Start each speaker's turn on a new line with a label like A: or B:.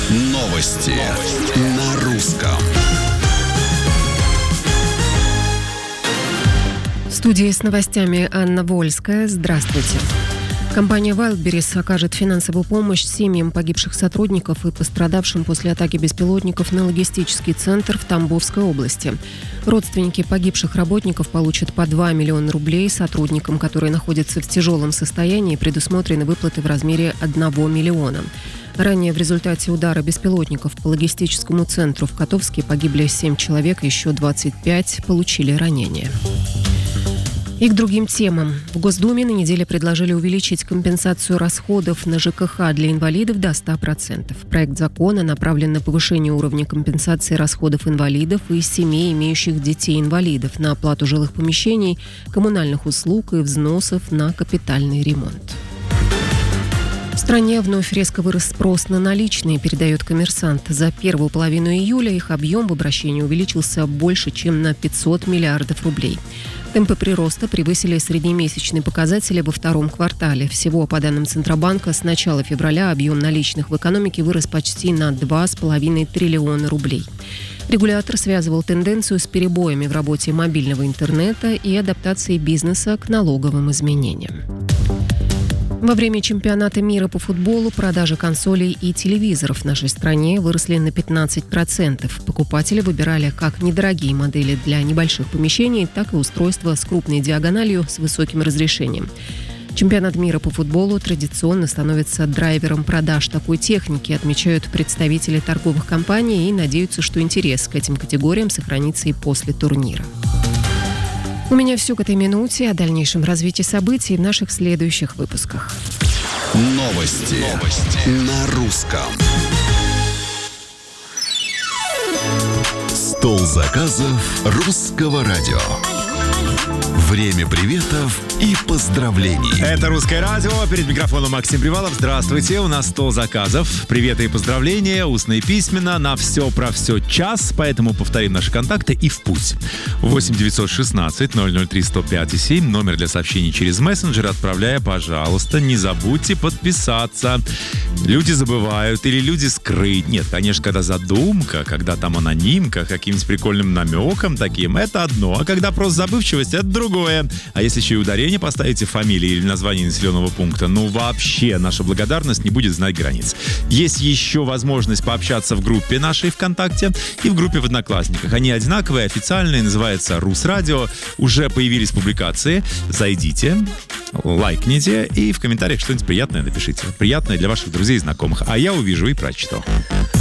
A: Новости на русском.
B: В студии с новостями Анна Вольская. Здравствуйте. Компания Wildberries окажет финансовую помощь семьям погибших сотрудников и пострадавшим после атаки беспилотников на логистический центр в Тамбовской области. Родственники погибших работников получат по 2 миллиона рублей. Сотрудникам, которые находятся в тяжелом состоянии, предусмотрены выплаты в размере 1 миллиона. Ранее в результате удара беспилотников по логистическому центру в Котовске погибли 7 человек, еще 25 получили ранения. И к другим темам. В Госдуме на неделе предложили увеличить компенсацию расходов на ЖКХ для инвалидов до 100%. Проект закона направлен на повышение уровня компенсации расходов инвалидов и семей, имеющих детей-инвалидов, на оплату жилых помещений, коммунальных услуг и взносов на капитальный ремонт. В стране вновь резко вырос спрос на наличные, передает «Коммерсант». За первую половину июля их объем в обращении увеличился больше, чем на 500 миллиардов рублей. Темпы прироста превысили среднемесячные показатели во втором квартале. Всего, по данным Центробанка, с начала февраля объем наличных в экономике вырос почти на 2,5 триллиона рублей. Регулятор связывал тенденцию с перебоями в работе мобильного интернета и адаптацией бизнеса к налоговым изменениям. Во время чемпионата мира по футболу продажи консолей и телевизоров в нашей стране выросли на 15%. Покупатели выбирали как недорогие модели для небольших помещений, так и устройства с крупной диагональю с высоким разрешением. Чемпионат мира по футболу традиционно становится драйвером продаж такой техники, отмечают представители торговых компаний и надеются, что интерес к этим категориям сохранится и после турнира. У меня все к этой минуте. О дальнейшем развитии событий в наших следующих выпусках.
A: Новости на русском. Стол заказов русского радио. Время приветов и поздравлений.
C: Это «Русское радио». Перед микрофоном Максим Привалов. Здравствуйте. У нас стол заказов. Приветы и поздравления, устно и письменно, на все про все час. Поэтому повторим наши контакты и в путь. 8 916 003 105 и 7. Номер для сообщений через мессенджер. Отправляя, пожалуйста, не забудьте подписаться. Люди забывают или люди скрыть. Нет, конечно, когда задумка, когда там анонимка, каким-нибудь прикольным намеком таким, это одно. А когда просто забывчивость, это другое. А если еще и ударение поставите в фамилии или название населенного пункта, ну вообще наша благодарность не будет знать границ. Есть еще возможность пообщаться в группе нашей ВКонтакте и в группе в Одноклассниках. Они одинаковые, официальные, называется «Русрадио». Уже появились публикации. Зайдите, лайкните и в комментариях что-нибудь приятное напишите. Приятное для ваших друзей и знакомых. А я увижу и прочту.